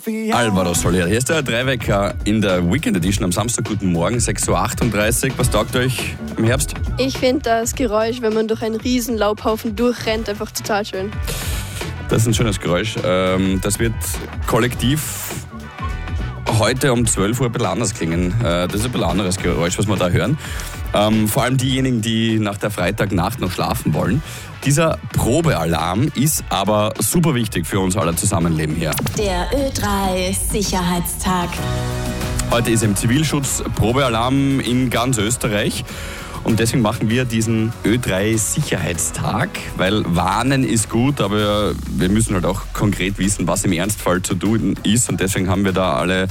Alvaro Soler. Hier ist der Dreiwecker in der Weekend Edition am Samstag. Guten Morgen, 6.38 Uhr. Was taugt euch im Herbst? Ich finde das Geräusch, wenn man durch einen riesen Laubhaufen durchrennt, einfach total schön. Das ist ein schönes Geräusch. Das wird kollektiv heute um 12 Uhr ein bisschen anders klingen. Das ist ein bisschen anderes Geräusch, was wir da hören. Vor allem diejenigen, die nach der Freitagnacht noch schlafen wollen. Dieser Probealarm ist aber super wichtig für uns aller Zusammenleben hier. Der Ö3 Sicherheitstag. Heute ist im Zivilschutz Probealarm in ganz Österreich. Und deswegen machen wir diesen Ö3 Sicherheitstag, weil warnen ist gut, aber wir müssen halt auch konkret wissen, was im Ernstfall zu tun ist. Und deswegen haben wir da alle,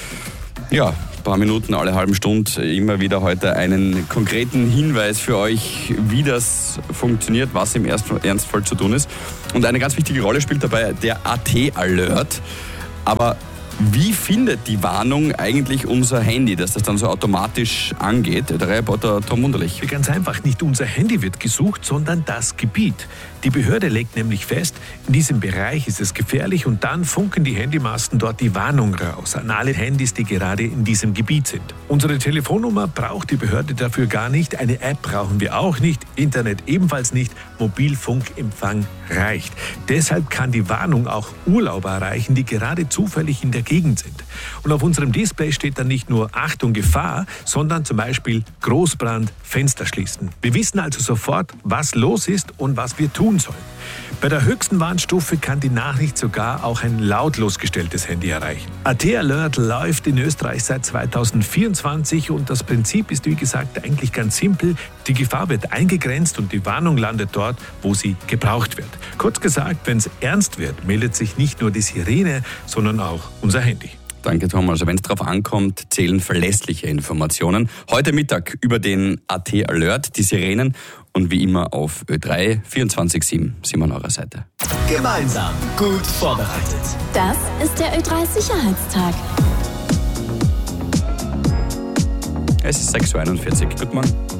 paar Minuten, alle halben Stunde immer wieder heute einen konkreten Hinweis für euch, wie das funktioniert, was im Ernstfall zu tun ist. Und eine ganz wichtige Rolle spielt dabei der AT-Alert. Aber wie findet die Warnung eigentlich unser Handy, dass das dann so automatisch angeht? Der Reporter Tom Wunderlich. Ganz einfach, nicht unser Handy wird gesucht, sondern das Gebiet. Die Behörde legt nämlich fest, in diesem Bereich ist es gefährlich und dann funken die Handymasten dort die Warnung raus an alle Handys, die gerade in diesem Gebiet sind. Unsere Telefonnummer braucht die Behörde dafür gar nicht, eine App brauchen wir auch nicht, Internet ebenfalls nicht, Mobilfunkempfang reicht. Deshalb kann die Warnung auch Urlauber erreichen, die gerade zufällig in der Gegend sind. Und auf unserem Display steht dann nicht nur Achtung Gefahr, sondern zum Beispiel Großbrand, Fenster schließen. Wir wissen also sofort, was los ist und was wir tun sollen. Bei der höchsten Warnstufe kann die Nachricht sogar auch ein lautlos gestelltes Handy erreichen. AT-Alert läuft in Österreich seit 2024 und das Prinzip ist, wie gesagt, eigentlich ganz simpel. Die Gefahr wird eingegrenzt und die Warnung landet dort, wo sie gebraucht wird. Kurz gesagt, wenn es ernst wird, meldet sich nicht nur die Sirene, sondern auch unser Handy. Danke, Tom. Also wenn es darauf ankommt, zählen verlässliche Informationen. Heute Mittag über den AT-Alert, die Sirenen und wie immer auf Ö3 24/7 sind wir an eurer Seite. Gemeinsam gut vorbereitet. Das ist der Ö3 Sicherheitstag. Es ist 6.41 Uhr. Guten Morgen.